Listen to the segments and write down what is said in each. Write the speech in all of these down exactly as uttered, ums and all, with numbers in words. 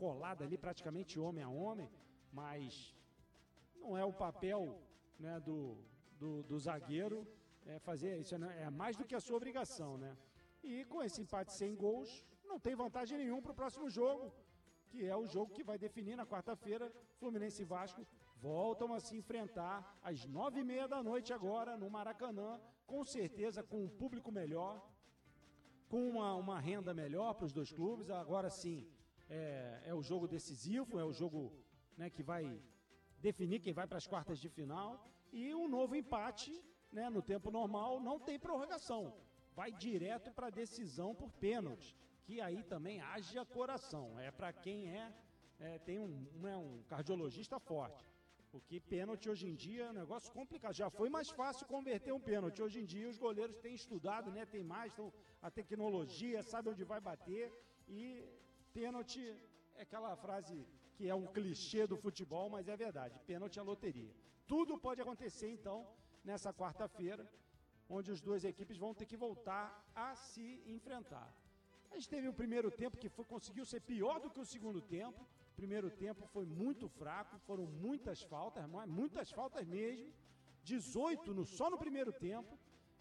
colada ali, praticamente homem a homem, mas não é o papel, né, do, do, do zagueiro é fazer isso, é mais do que a sua obrigação, né? E com esse empate sem gols, não tem vantagem nenhuma para o próximo jogo, que é o jogo que vai definir na quarta-feira. Fluminense e Vasco voltam a se enfrentar às nove e meia da noite agora no Maracanã, com certeza com um público melhor, com uma, uma renda melhor para os dois clubes. Agora sim, é, é o jogo decisivo, é o jogo, né, que vai definir quem vai para as quartas de final. E um novo empate, né, no tempo normal, não tem prorrogação. Vai direto para a decisão por pênalti, que aí também haja coração. É para quem é, é tem um, um, é um cardiologista forte. Porque pênalti hoje em dia é um negócio complicado. Já foi mais fácil converter um pênalti. Hoje em dia os goleiros têm estudado, né? Tem mais, então, a tecnologia, sabe onde vai bater. E pênalti é aquela frase que é um clichê do futebol, mas é verdade. Pênalti é loteria. Tudo pode acontecer, então, nessa quarta-feira, onde as duas equipes vão ter que voltar a se enfrentar. A gente teve o primeiro tempo que foi, conseguiu ser pior do que o segundo tempo. O primeiro tempo foi muito fraco, foram muitas faltas, muitas faltas mesmo. dezoito no, só no primeiro tempo.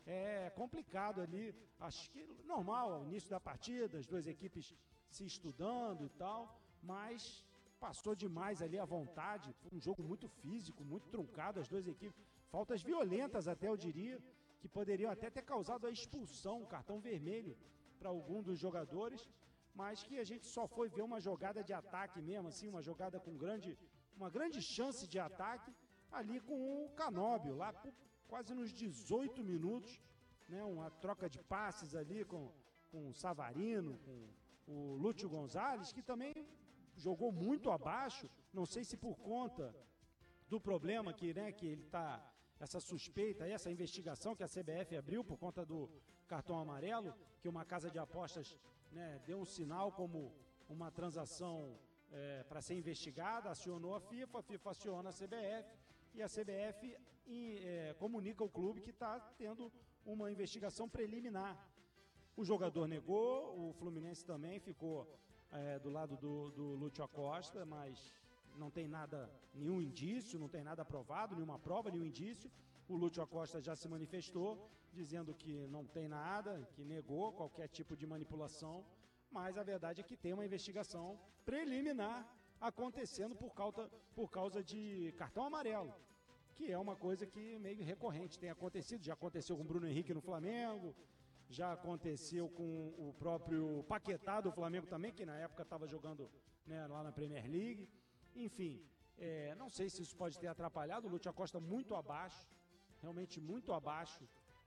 É complicado ali, acho que normal, ao início da partida, as duas equipes se estudando e tal, mas passou demais ali à vontade. Foi um jogo muito físico, muito truncado, as duas equipes, faltas violentas até eu diria, que poderiam até ter causado a expulsão, um cartão vermelho para algum dos jogadores, mas que a gente só foi ver uma jogada de ataque mesmo, assim, uma jogada com grande, uma grande chance de ataque, ali com o Canóbio, lá por, quase nos dezoito minutos, né, uma troca de passes ali com, com o Savarino, com o Lúcio Gonzalez, que também jogou muito abaixo, não sei se por conta do problema que, né, que ele está... essa suspeita, essa investigação que a C B F abriu por conta do cartão amarelo, que uma casa de apostas, né, deu um sinal como uma transação é, para ser investigada, acionou a FIFA, a FIFA aciona a C B F e a C B F e, é, comunica ao clube que está tendo uma investigação preliminar. O jogador negou, o Fluminense também ficou é, do lado do, do Lúcio Acosta, mas não tem nada, nenhum indício, não tem nada provado, nenhuma prova, nenhum indício. O Lúcio Acosta já se manifestou, dizendo que não tem nada, que negou qualquer tipo de manipulação, mas a verdade é que tem uma investigação preliminar acontecendo por causa, por causa de cartão amarelo, que é uma coisa que meio recorrente, tem acontecido, já aconteceu com o Bruno Henrique no Flamengo, já aconteceu com o próprio Paquetá do Flamengo também, que na época estava jogando, né, lá na Premier League. Enfim, é, não sei se isso pode ter atrapalhado. O Lúcio Acosta muito abaixo, realmente muito abaixo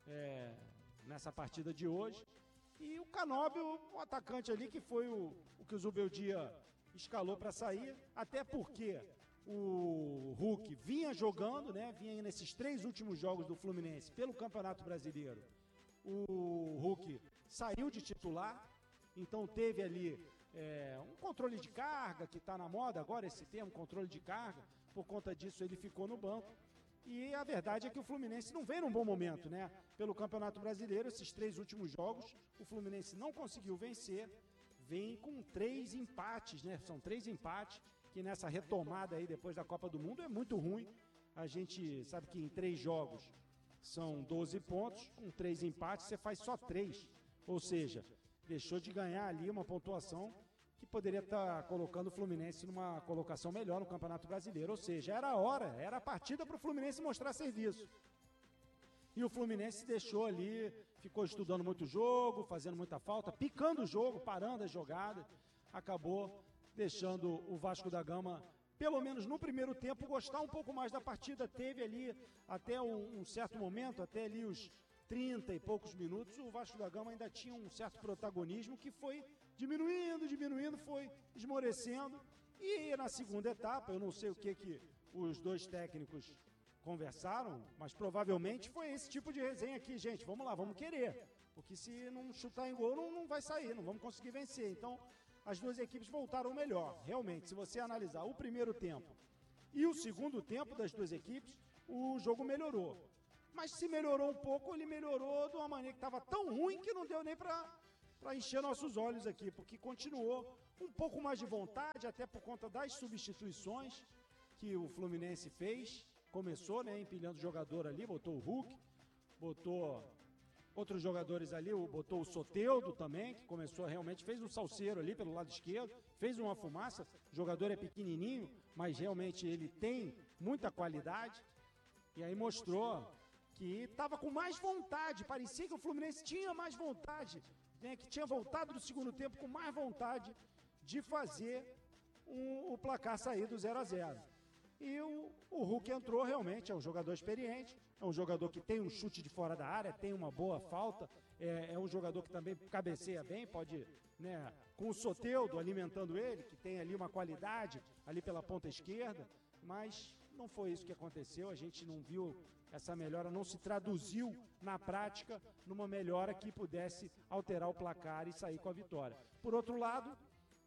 é, nessa partida de hoje. E o Canóbio, o atacante ali, que foi o, o que o Zubeldia escalou para sair, até porque o Hulk vinha jogando, né, vinha nesses três últimos jogos do Fluminense pelo Campeonato Brasileiro. O Hulk saiu de titular, então teve ali É, um controle de carga, que está na moda agora esse termo, controle de carga. Por conta disso ele ficou no banco. E a verdade é que o Fluminense não vem num bom momento, né? Pelo Campeonato Brasileiro, esses três últimos jogos, o Fluminense não conseguiu vencer. Vem com três empates, né? São três empates, que nessa retomada aí depois da Copa do Mundo é muito ruim. A gente sabe que em três jogos são doze pontos, com três empates você faz só três. Ou seja, deixou de ganhar ali uma pontuação que poderia estar colocando o Fluminense numa colocação melhor no Campeonato Brasileiro. Ou seja, era a hora, era a partida para o Fluminense mostrar serviço. E o Fluminense deixou ali, ficou estudando muito o jogo, fazendo muita falta, picando o jogo, parando as jogadas, acabou deixando o Vasco da Gama, pelo menos no primeiro tempo, gostar um pouco mais da partida. Teve ali até um, um certo momento, até ali os trinta e poucos minutos, o Vasco da Gama ainda tinha um certo protagonismo que foi diminuindo, diminuindo, foi esmorecendo. E na segunda etapa, eu não sei o que, que os dois técnicos conversaram, mas provavelmente foi esse tipo de resenha aqui, gente, vamos lá, vamos querer, porque se não chutar em gol não, não vai sair, não vamos conseguir vencer. Então as duas equipes voltaram melhor, realmente. Se você analisar o primeiro tempo e o segundo tempo das duas equipes, o jogo melhorou. Mas se melhorou um pouco, ele melhorou de uma maneira que estava tão ruim que não deu nem para encher nossos olhos aqui, porque continuou com um pouco mais de vontade, até por conta das substituições que o Fluminense fez. Começou, né, empilhando o jogador ali, botou o Hulk, botou outros jogadores ali, botou o Soteldo também, que começou realmente, fez um salseiro ali pelo lado esquerdo, fez uma fumaça. O jogador é pequenininho, mas realmente ele tem muita qualidade. E aí mostrou que estava com mais vontade, parecia que o Fluminense tinha mais vontade, né, que tinha voltado do segundo tempo com mais vontade de fazer um, o placar sair do zero a zero. E o, o Hulk entrou realmente, é um jogador experiente, é um jogador que tem um chute de fora da área, tem uma boa falta, é, é um jogador que também cabeceia bem, pode, né, com o Soteldo alimentando ele, que tem ali uma qualidade ali pela ponta esquerda, mas não foi isso que aconteceu, a gente não viu essa melhora, não se traduziu na prática numa melhora que pudesse alterar o placar e sair com a vitória. Por outro lado,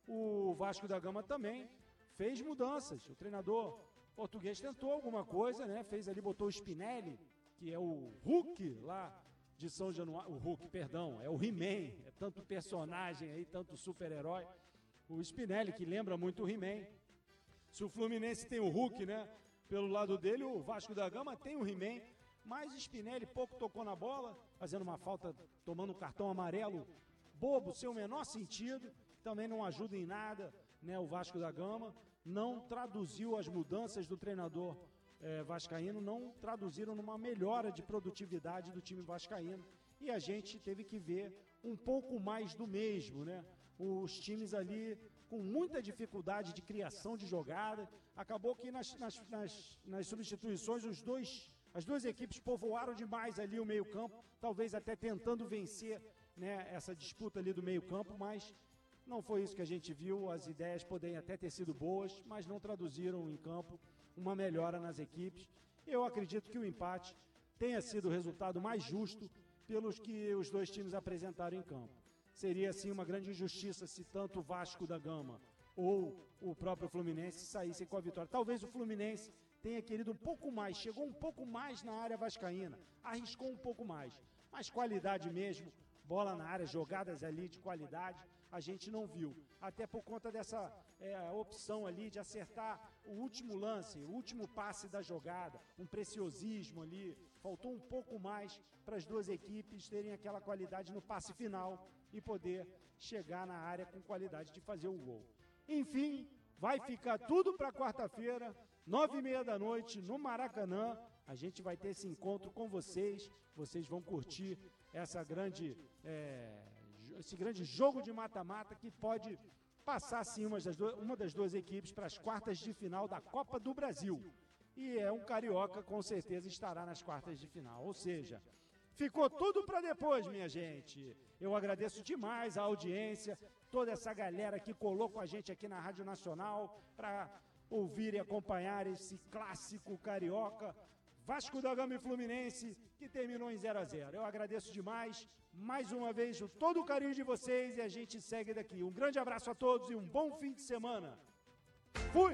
o Vasco da Gama também fez mudanças, o treinador português tentou alguma coisa, né? Fez ali, botou o Spinelli, que é o Hulk lá de São Januário, o Hulk, perdão, é o He-Man, é tanto personagem aí, tanto super-herói. O Spinelli, que lembra muito o He-Man. Se o Fluminense tem o Hulk, né, pelo lado dele, o Vasco da Gama tem o He-Man, mas o Spinelli pouco tocou na bola, fazendo uma falta, tomando um cartão amarelo bobo, sem o menor sentido, também não ajuda em nada, né, o Vasco da Gama. Não traduziu as mudanças do treinador eh, vascaíno, não traduziram numa melhora de produtividade do time vascaíno. E a gente teve que ver um pouco mais do mesmo, né? Os times ali com muita dificuldade de criação de jogada. Acabou que nas, nas, nas, nas substituições os dois, as duas equipes povoaram demais ali o meio-campo, talvez até tentando vencer, né, essa disputa ali do meio-campo, mas não foi isso que a gente viu. As ideias podem até ter sido boas, mas não traduziram em campo uma melhora nas equipes. Eu acredito que o empate tenha sido o resultado mais justo pelos que os dois times apresentaram em campo. Seria, assim, uma grande injustiça se tanto o Vasco da Gama ou o próprio Fluminense saíssem com a vitória. Talvez o Fluminense tenha querido um pouco mais, chegou um pouco mais na área vascaína, arriscou um pouco mais, mas qualidade mesmo, bola na área, jogadas ali de qualidade, a gente não viu, até por conta dessa é, opção ali de acertar o último lance, o último passe da jogada, um preciosismo ali, faltou um pouco mais para as duas equipes terem aquela qualidade no passe final e poder chegar na área com qualidade de fazer o gol. Enfim, vai ficar tudo para quarta-feira, nove e meia da noite, no Maracanã. A gente vai ter esse encontro com vocês, vocês vão curtir essa grande... É, esse grande jogo de mata-mata que pode passar, sim, uma das, duas, uma das duas equipes para as quartas de final da Copa do Brasil. E é um carioca, com certeza estará nas quartas de final. Ou seja, ficou tudo para depois, minha gente. Eu agradeço demais a audiência, toda essa galera que colou com a gente aqui na Rádio Nacional para ouvir e acompanhar esse clássico carioca, Vasco da Gama e Fluminense, que terminou em zero a zero. Eu agradeço demais, mais uma vez, todo o carinho de vocês, e a gente segue daqui. Um grande abraço a todos e um bom fim de semana. Fui!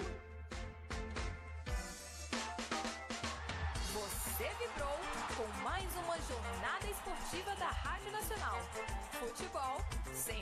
Você vibrou com mais uma jornada esportiva da Rádio Nacional. Futebol sem